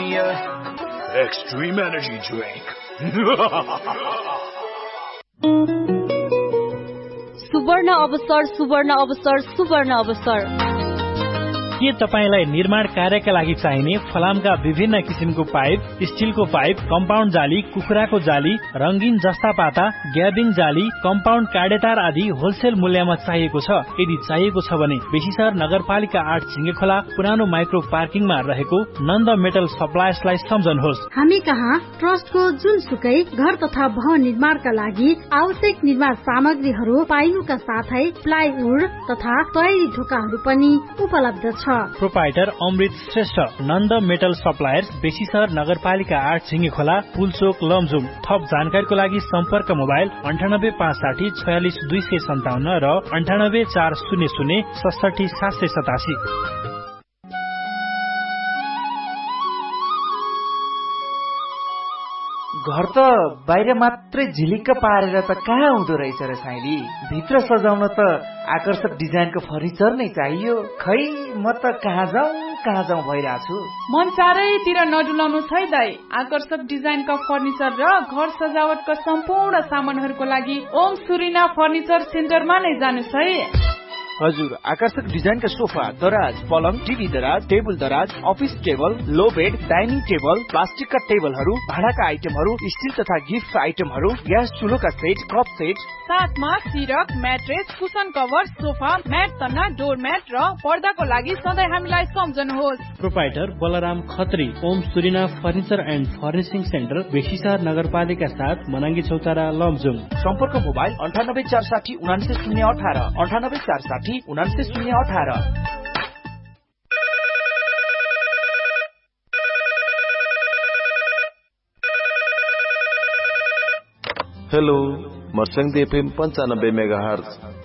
Extreme Energy Drink. सुवर्ण अवसर सुवर्ण अवसर सुवर्ण अवसर। के तपाईलाई निर्माण कार्यका लागि चाहिने फलामका विभिन्न किसिमको पाइप, स्टिलको पाइप, कम्पाउन्ड जाली, कुखुराको जाली, रंगीन जस्ता पाता, ग्याबिङ जाली, कम्पाउन्ड काडेतार आदि होलसेल मूल्यमा चाहिएको छ? यदि चाहिएको छ भने बेसीसर नगरपालिका 8 छिङ्गेखोला पुरानो माइक्रो पार्किङमा रहेको नन्द मेटल सप्लायर्सलाई सम्झनुहोस्। हामी कहाँ ट्रस्टको जुनसुकै घर तथा भवन निर्माणका लागि आवश्यक निर्माण सामग्रीहरू पाइनुका साथै प्लाइवुड तथा तयारी ढोकाहरू पनि उपलब्ध छ। प्रोपाइटर अमृत श्रेष्ठ, नन्द मेटल सप्लायर्स, बेसीसर नगरपालिका 8 छिङ्गेखोला, पुलचोक, लमजुङ। थप जानकारीको लागि सम्पर्क मोबाइल 9856 46 257 र 9840067787। घर त बाहिर मात्रै झिलिक्क पारेर त कहाँ हुँदो रहेछ र साइली। भित्र सजाउन त आकर्षक डिजाइनको फर्निचर नै चाहियो। खै म त कहाँ जाउँ भइरहेछु। मन चारैतिर नडुलाउनु छै दाइ। आकर्षक डिजाइनका फर्निचर र घर सजावटका सम्पूर्ण सामानहरूको लागि ओम सुरिना फर्निचर सेन्टरमा नै जानुस् है। हजुर, आकर्षक डिजाइनका सोफा, दराज, पलङ, टिभी दराज, टेबल दराज, अफिस टेबल, लो बेड, डाइनिङ टेबल, प्लास्टिकका टेबलहरू, भाडाका आइटमहरू, स्टिल तथा गिफ्ट आइटमहरू, ग्यास चुलोका सेट, कप सेट, साथमा सिरक, mattress, cushion cover, sofa, mat तन्ना, डोर म्याट र पर्दाको लागि सधैँ हामीलाई सम्झनुहोस्। Proprietor Balram Khatri, Om सुरिना furniture and furnishing centre, बेसीसर नगरपालिका 7 मनाङ्गी चौतारा, लमजुङ। सम्पर्क मोबाइल 9846 99018 9846 99018। Hello, मर्स्याङ FM 95 megahertz